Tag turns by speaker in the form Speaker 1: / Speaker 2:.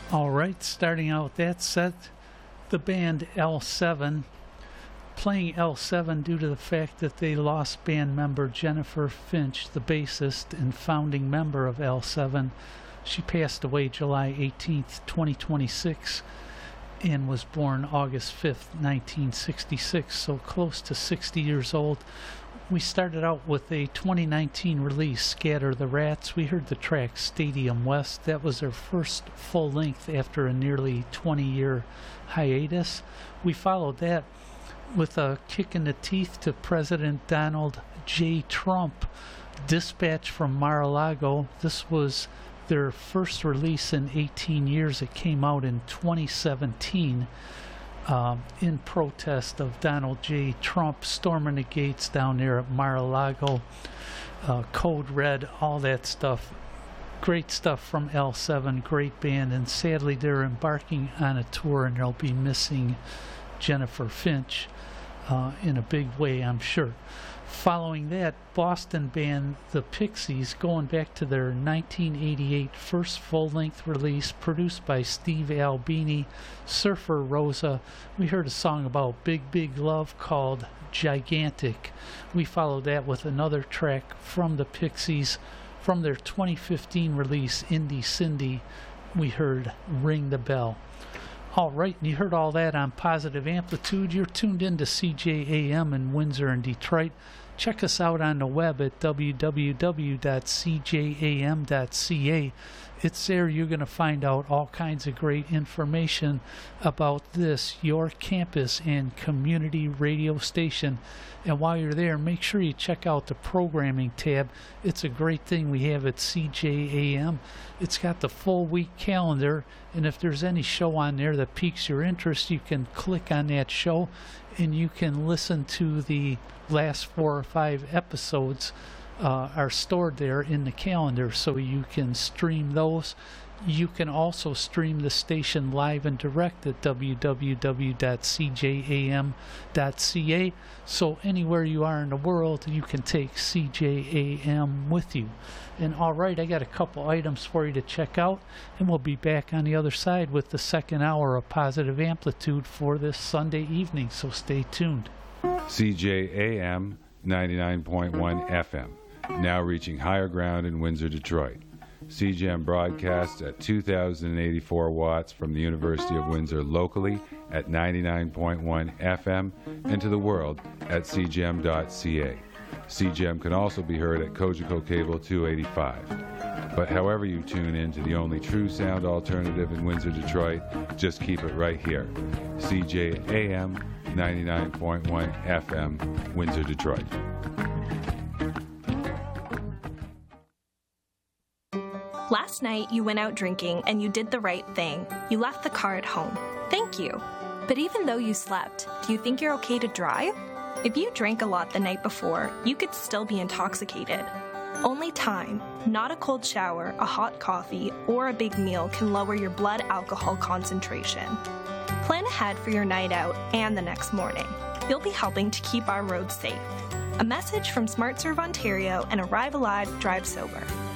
Speaker 1: All right, starting out that set, the band L7, playing L7 due to the fact that they lost band member Jennifer Finch, the bassist and founding member of L7. She passed away July 18th, 2026, and was born August 5th, 1966, so close to 60 years old. We started out with a 2019 release, Scatter the Rats. We heard the track Stadium West. That was their first full length after a nearly 20-year hiatus. We followed that with a kick in the teeth to President Donald J. Trump, Dispatch from Mar-a-Lago. This was their first release in 18 years. It came out in 2017. In protest of Donald J. Trump storming the gates down there at Mar-a-Lago, Code Red, all that stuff. Great stuff from L7, great band, and sadly they're embarking on a tour and they'll be missing Jennifer Finch in a big way, I'm sure. Following that, Boston band The Pixies, going back to their 1988 first full-length release, produced by Steve Albini, Surfer Rosa. We heard a song about Big Big Love called Gigantic. We followed that with another track from The Pixies from their 2015 release, Indie Cindy. We heard Ring the Bell. All right, and you heard all that on Positive Amplitude. You're tuned in to CJAM in Windsor and Detroit. Check us out on the web at www.cjam.ca. It's there you're going to find out all kinds of great information about this, your campus and community radio station. And while you're there, make sure you check out the programming tab. It's a great thing we have at CJAM. It's got the full week calendar, and if there's any show on there that piques your interest, you can click on that show and you can listen to the last 4 or 5 episodes are stored there in the calendar, so you can stream those. You can also stream the station live and direct at www.cjam.ca. So anywhere you are in the world, you can take CJAM with you. And all right, I got a couple items for you to check out, and we'll be back on the other side with the second hour of Positive Amplitude for this Sunday evening, so stay tuned.
Speaker 2: CJAM 99.1 FM, now reaching higher ground in Windsor, Detroit. CJAM broadcasts at 2,084 watts from the University of Windsor locally at 99.1 FM and to the world at cjam.ca. CJAM can also be heard at Cogeco Cable 285. But however you tune in to the only true sound alternative in Windsor, Detroit, just keep it right here. CJAM 99.1 FM, Windsor, Detroit.
Speaker 3: Last night, you went out drinking and you did the right thing. You left the car at home. Thank you. But even though you slept, do you think you're okay to drive? If you drank a lot the night before, you could still be intoxicated. Only time, not a cold shower, a hot coffee, or a big meal can lower your blood alcohol concentration. Plan ahead for your night out and the next morning. You'll be helping to keep our roads safe. A message from SmartServe Ontario and Arrive Alive, Drive Sober.